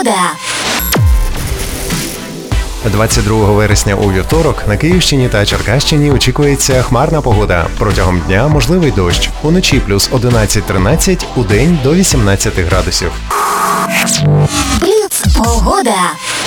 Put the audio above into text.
погода. 22 вересня у вівторок на Київщині та Черкащині очікується хмарна погода. Протягом дня можливий дощ. Уночі плюс 11-13, удень до 18 градусів. Бліц погода.